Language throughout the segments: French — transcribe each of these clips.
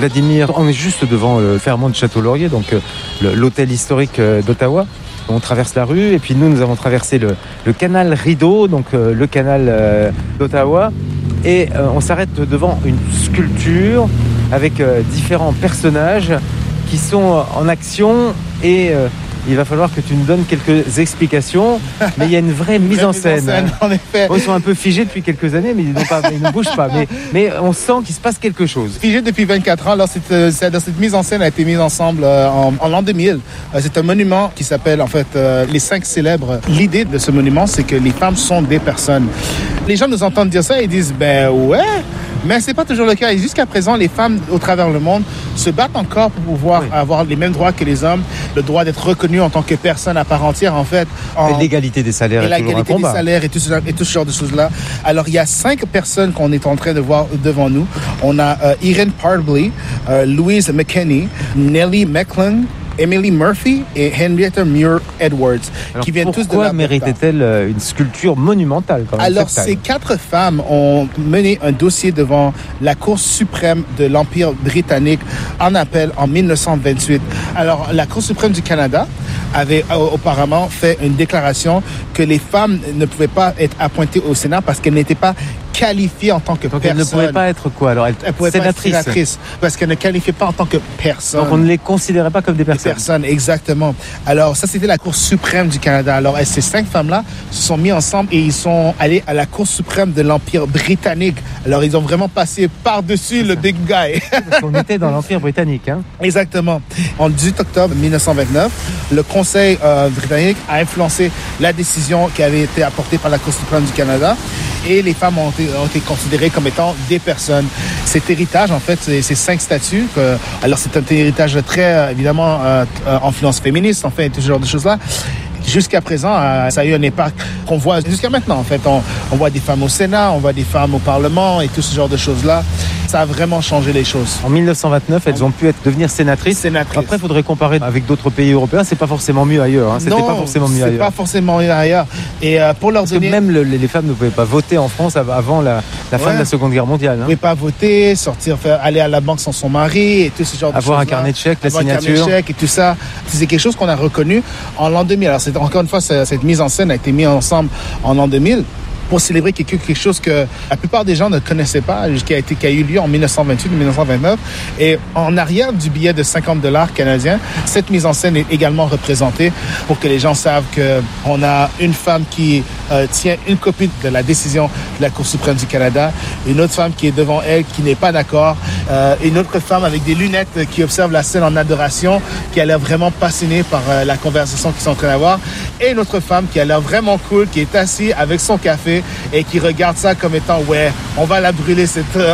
Vladimir, on est juste devant Fairmont de Château-Laurier, donc l'hôtel historique d'Ottawa. On traverse la rue et puis nous avons traversé le canal Rideau, donc le canal d'Ottawa. Et on s'arrête devant une sculpture avec différents personnages qui sont en action et il va falloir que tu nous donnes quelques explications, mais il y a une vraie mise en scène. En effet. Ils sont un peu figés depuis quelques années, mais ils ne bougent pas. Mais on sent qu'il se passe quelque chose. Figé depuis 24 ans. Alors, cette mise en scène a été mise ensemble en l'an 2000. C'est un monument qui s'appelle, en fait, les 5 célèbres. L'idée de ce monument, c'est que les femmes sont des personnes. Les gens nous entendent dire ça et ils disent, ben ouais, mais c'est pas toujours le cas. Et jusqu'à présent, les femmes au travers le monde se battent encore pour pouvoir avoir les mêmes droits que les hommes, le droit d'être reconnu en tant que personne à part entière, en fait. Et l'égalité des salaires est toujours un combat. L'égalité des salaires et tout ce genre de choses-là. Alors, il y a 5 personnes qu'on est en train de voir devant nous. On a Irene Parbley, Louise McKenney, Nellie Mecklin, Emily Murphy et Henrietta Muir Edwards, alors qui viennent tous de pourquoi méritait-elle une sculpture monumentale quand même? Alors, ces 4 femmes ont mené un dossier devant la Cour suprême de l'Empire britannique en appel en 1928. Alors, la Cour suprême du Canada avait auparavant fait une déclaration que les femmes ne pouvaient pas être appointées au Sénat parce qu'elles n'étaient pas qualifiée en tant que donc personne. Elle ne pouvait pas être quoi alors? Elle pouvait sénatrice. Pas être sénatrice parce qu'elle ne qualifiait pas en tant que personne. Donc on ne les considérait pas comme des personnes. Des personnes, exactement. Alors ça, c'était la Cour suprême du Canada. Alors ces 5 femmes-là se sont mis ensemble et ils sont allés à la Cour suprême de l'Empire britannique. Alors ils ont vraiment passé par-dessus le big guy. Parce qu'on était dans l'Empire britannique. Hein? Exactement. En 18 octobre 1929, le Conseil britannique a influencé la décision qui avait été apportée par la Cour suprême du Canada et les femmes ont été considérées comme étant des personnes. Cet héritage, en fait, ces 5 statuts, alors c'est un héritage très, évidemment, influence féministe, en fait, tout ce genre de choses-là. Jusqu'à présent, ça a eu un impact qu'on voit jusqu'à maintenant. En fait, on voit des femmes au Sénat, on voit des femmes au Parlement et tout ce genre de choses-là. Ça a vraiment changé les choses. En 1929, elles ont pu devenir sénatrices. Après, il faudrait comparer avec d'autres pays européens. C'est pas forcément mieux ailleurs. Hein. C'était pas forcément mieux ailleurs. C'est pas forcément mieux ailleurs. Et pour leur donner... Parce que même les femmes ne pouvaient pas voter en France avant la fin de la Seconde Guerre mondiale. Hein. Ils ne pouvaient pas voter, sortir, aller à la banque sans son mari et tout ce genre de choses. Avoir un carnet de chèques, la signature. Un carnet de chèques et tout ça. C'est quelque chose qu'on a reconnu en l'an 2000. Alors, encore une fois, cette mise en scène a été mise ensemble en l'an 2000 pour célébrer quelque chose que la plupart des gens ne connaissaient pas, qui a eu lieu en 1928 ou 1929. Et en arrière du billet de $50 canadiens, cette mise en scène est également représentée pour que les gens savent qu'on a une femme qui tient une copie de la décision de la Cour suprême du Canada, une autre femme qui est devant elle, qui n'est pas d'accord, une autre femme avec des lunettes qui observe la scène en adoration, qui a l'air vraiment passionnée par la conversation qu'ils sont en train d'avoir, et une autre femme qui a l'air vraiment cool, qui est assise avec son café et qui regarde ça comme étant on va la brûler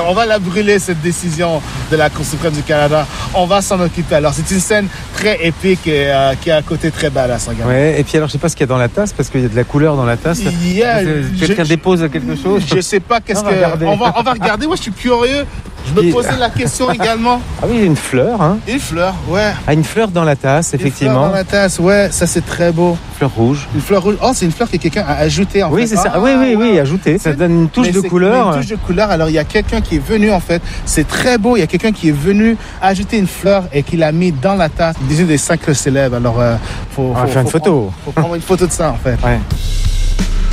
cette décision de la Cour suprême du Canada, on va s'en occuper. Alors c'est une scène très épique et qui a un côté très badass. Ouais, et puis alors je sais pas ce qu'il y a dans la tasse parce qu'il y a de la couleur dans la tasse. Quelqu'un dépose quelque chose. Je sais pas on va regarder. Moi je suis curieux. Je me posais la question également. Ah oui, une fleur, hein. Une fleur, ouais. Ah, une fleur dans la tasse, effectivement. Une fleur dans la tasse, ouais, ça c'est très beau. Fleur rouge. Une fleur rouge. Oh, c'est une fleur que quelqu'un a ajoutée en fait. Oui, c'est ça. Oui, ajoutée. Ça donne une touche de couleur. Une touche de couleur. Alors, il y a quelqu'un qui est venu, en fait. C'est très beau. Il y a quelqu'un qui est venu ajouter une fleur et qui l'a mis dans la tasse. Des 5 célèbres. Alors, on va faire une photo. Faut prendre une photo de ça, en fait. Ouais.